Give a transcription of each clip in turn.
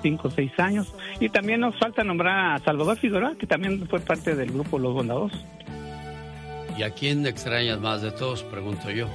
5 o 6 años. Y también nos falta nombrar a Salvador Figueroa, que también fue parte del grupo Los Bondadosos. ¿Y a quién extrañas más de todos? Pregunto yo.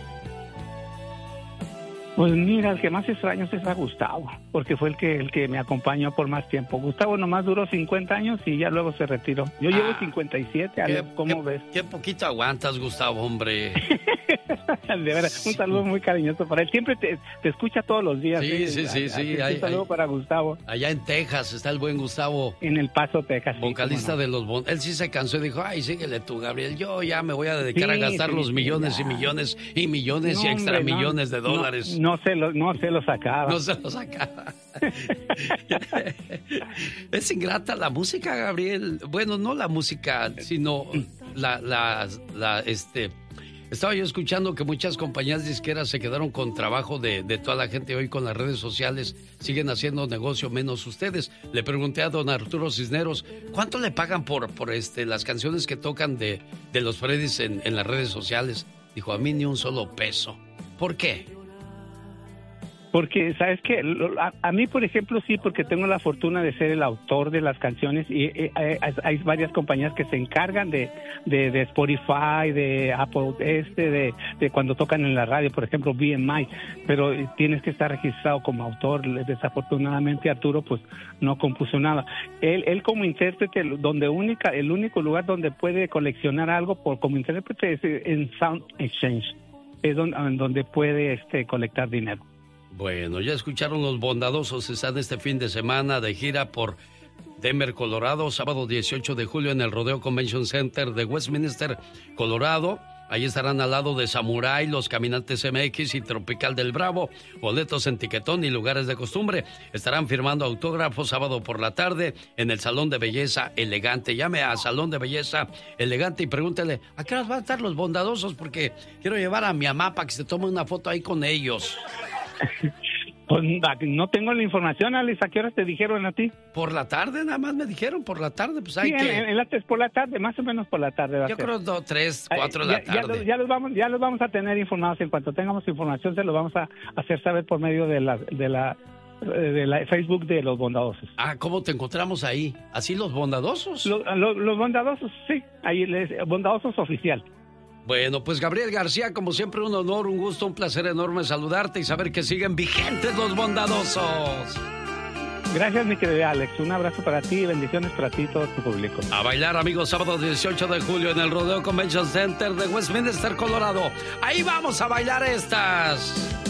Pues mira, el que más extraño es a Gustavo, porque fue el que me acompañó por más tiempo. Gustavo nomás duró 50 años y ya luego se retiró. Yo llevo 57, Alex, ¿cómo ves? Qué poquito aguantas, Gustavo, hombre. De veras, un saludo muy cariñoso para él. Siempre te escucha todos los días. Sí. Un saludo para Gustavo. Allá en Texas está el buen Gustavo. En El Paso, Texas. Vocalista de los Él sí se cansó y dijo, ay, síguele tú, Gabriel. Yo ya me voy a dedicar a gastar los millones y millones y millones y extra millones de dólares. No se lo sacaba. No se lo sacaba. Es ingrata la música, Gabriel. Bueno, no la música, sino estaba yo escuchando que muchas compañías disqueras se quedaron con trabajo de toda la gente hoy con las redes sociales. Siguen haciendo negocio menos ustedes. Le pregunté a don Arturo Cisneros, ¿cuánto le pagan por las canciones que tocan de los Freddys en las redes sociales? Dijo, a mí ni un solo peso. ¿Por qué? Porque, ¿sabes qué? A mí, por ejemplo, sí, porque tengo la fortuna de ser el autor de las canciones y hay varias compañías que se encargan de Spotify, de Apple, de cuando tocan en la radio, por ejemplo, BMI, pero tienes que estar registrado como autor. Desafortunadamente, Arturo, pues, no compuso nada. Él como intérprete, el único lugar donde puede coleccionar algo como intérprete es en Sound Exchange, es donde puede colectar dinero. Bueno, ya escucharon Los Bondadosos, están este fin de semana de gira por Denver, Colorado, sábado 18 de julio en el Rodeo Convention Center de Westminster, Colorado. Ahí estarán al lado de Samurai, Los Caminantes MX y Tropical del Bravo. Boletos en Tiquetón y lugares de costumbre. Estarán firmando autógrafos sábado por la tarde en el Salón de Belleza Elegante. Llame a Salón de Belleza Elegante y pregúntele, ¿a qué horas van a estar Los Bondadosos? Porque quiero llevar a mi mamá para que se tome una foto ahí con ellos. Pues no tengo la información, Alex. ¿A qué horas te dijeron a ti? Por la tarde, nada más me dijeron, por la tarde. Pues hay por la tarde, más o menos por la tarde. Yo creo 3, 4 de la tarde. Ya los vamos a tener informados. En cuanto tengamos información, se los vamos a hacer saber por medio de la Facebook de Los Bondadosos. Ah, ¿cómo te encontramos ahí? ¿Así Los Bondadosos? Los Bondadosos, sí. Ahí Bondadosos Oficial. Bueno, pues Gabriel García, como siempre, un honor, un gusto, un placer enorme saludarte y saber que siguen vigentes Los Bondadosos. Gracias, mi querido Alex. Un abrazo para ti y bendiciones para ti y todo tu público. A bailar, amigos, sábado 18 de julio en el Rodeo Convention Center de Westminster, Colorado. Ahí vamos a bailar estas.